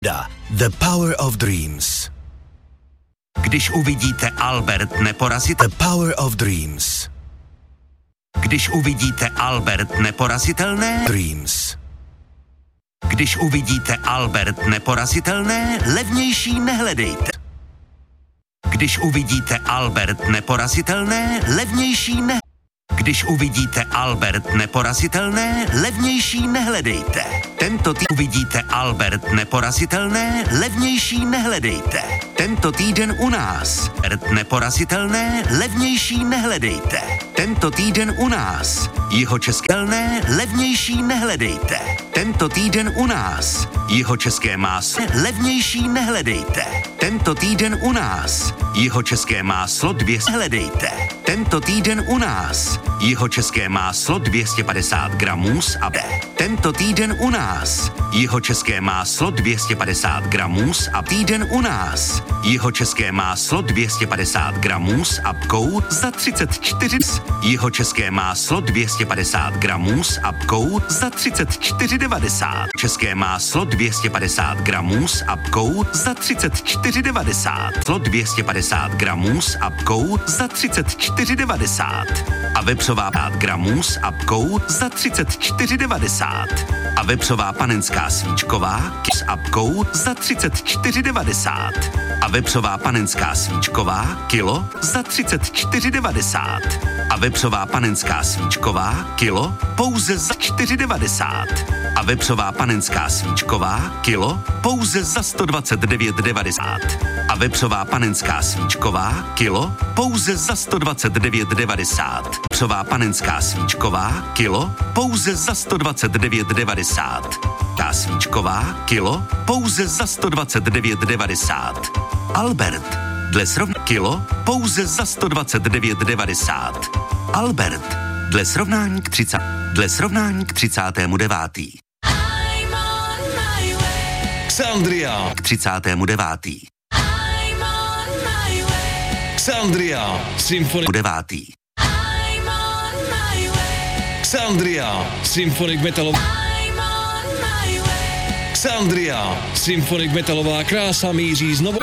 The Power of Dreams. Když uvidíte Albert neporazitelný. The Power of Dreams. Když uvidíte Albert neporazitelné. Dreams. Když uvidíte Albert neporazitelné, levnější nehledejte. Když uvidíte Albert neporazitelné, levnější ne. Když uvidíte Albert neporazitelné, levnější nehledejte. Tento týden uvidíte Albert neporazitelné, levnější nehledejte. Tento týden u nás. Albert neporazitelné, levnější nehledejte. Tento týden u nás. Jihočeskelné, levnější nehledejte. Tento týden u nás. Jihočeské máslo, levnější nehledejte. Tento týden u nás. Jihočeské máslo 200 hledejte. Tento týden u nás. Jihočeské máslo 250 gramů z AB. Tento týden u nás. Jihočeské máslo 250 gramů z AB. Týden u nás. Jihočeské máslo 250 gramů s apkou za 34. Jihočeské máslo 250 gramů s apkou za 34,90. České máslo 250 gramů s apkou za 34,90. 250 gramů s apkou za 34,90. A vepřová 5 gramů s apkou za 34,90. A vepřová panenská svíčková s apkou za 34,90. A vepřová panenská svíčková kilo za 34,90. A vepřová panenská svíčková kilo pouze za 4,90. A vepřová panenská svíčková kilo pouze za 129,90. A vepřová panenská svíčková kilo pouze za 129,90. Vepřová panenská svíčková kilo pouze za 129,90. Ta svíčková kilo pouze za 129,90. Albert dle srovnání kilo pouze za 129,90. Albert dle srovnání k 39. Xandria K 39. Xandria Symphonic 9. Xandria Symphonic Metal Xandria Symphonic metalová krása míří znovu.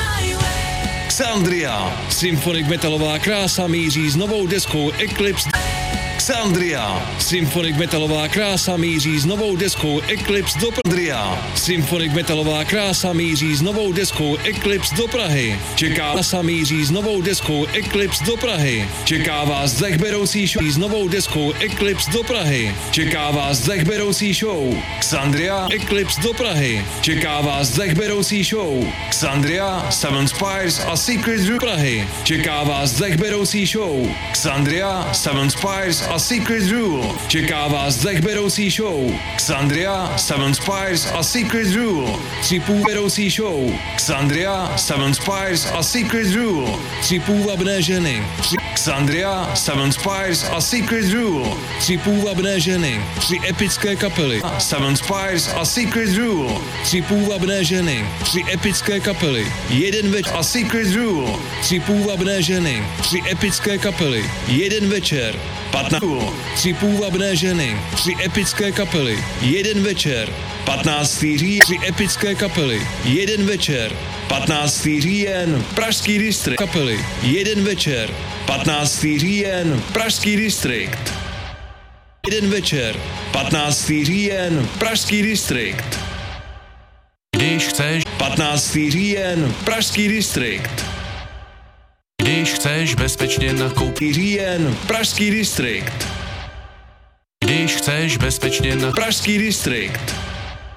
Xandria Symphonic metalová krása míří s novou deskou Eclipse. Xandria Symphonic metalová krása míří s novou deskou Eclipse do Xandria Symphonic metalová krása míří s novou deskou Eclipse do Prahy. Čeká krása míří s novou deskou Eclipse do Prahy. Čeká vás dechberoucí show s novou deskou Eclipse do Prahy. Čeká vás dechberoucí show Xandria Eclipse do Prahy. Čeká vás dechberoucí show Xandria Seven Spires a Secret Rule Prahy. Čeká vás dechberoucí show Xandria Seven Spires a Secret Rule. Čeká vás dechberoucí show Xandria Seven Spires a Secret Rule. 3 půlberoucí show Xandria Seven Spires a Secret Rule. 3 půvabné ženy Xandria Seven Spires a Secret Rule. 3 půvabné ženy, 3 epické kapely Seven Spires a Secret Rule. 3 půvabné ženy, 3 epické kapely. Jeden večer a Secret Rule. 3 půvabné ženy, 3 epické kapely. Jeden večer 15. 3 půvabné ženy, 3 epické kapely. Jeden večer 15. říjen, 3 epické kapely. Jeden večer 15. říjen, Pražský distrikt kapely. Jeden večer 15. říjen, Pražský distrikt. Jeden večer 15. říjen, Pražský distrikt. Když chceš 15. říjen, Pražský distrikt. Když chceš bezpečně nakoupit Říjen, Pražský distrikt. Když chceš bezpečně Pražský distrikt.